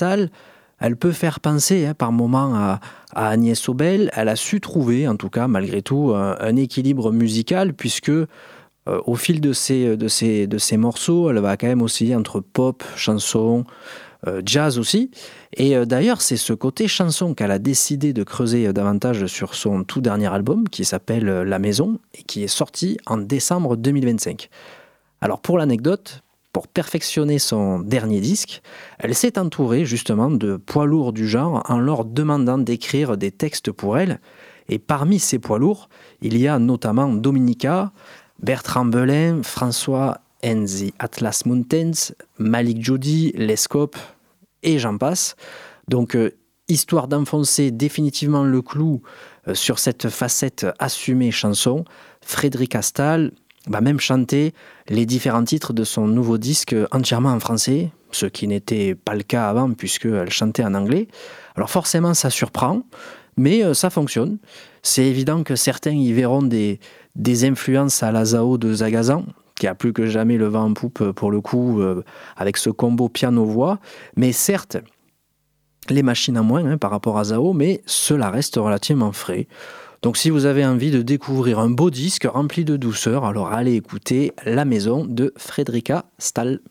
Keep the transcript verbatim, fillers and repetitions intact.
Stahl, elle peut faire penser hein, par moments à, à Agnès Obel. Elle a su trouver, en tout cas, malgré tout, un, un équilibre musical, puisque euh, au fil de ses, de, ses, de ses morceaux, elle va quand même osciller entre pop, chanson, euh, jazz aussi. Et euh, d'ailleurs, c'est ce côté chanson qu'elle a décidé de creuser davantage sur son tout dernier album, qui s'appelle La Maison, et qui est sorti en décembre deux mille vingt-cinq. Alors pour l'anecdote, pour perfectionner son dernier disque, elle s'est entourée justement de poids lourds du genre en leur demandant d'écrire des textes pour elle. Et parmi ces poids lourds, il y a notamment Dominica, Bertrand Belin, François and the Atlas Mountains, Malik Jody, Lescope et j'en passe. Donc, euh, histoire d'enfoncer définitivement le clou euh, sur cette facette assumée chanson, Frédérica Stahl va même chanter les différents titres de son nouveau disque entièrement en français, ce qui n'était pas le cas avant puisqu'elle chantait en anglais. Alors forcément ça surprend, mais euh, ça fonctionne. C'est évident que certains y verront des, des influences à la Zao de Zagazan, qui a plus que jamais le vent en poupe pour le coup, euh, avec ce combo piano-voix. Mais certes, les machines en moins hein, par rapport à Zao, mais cela reste relativement frais. Donc si vous avez envie de découvrir un beau disque rempli de douceur, alors allez écouter La Maison de Frédérica Stahl.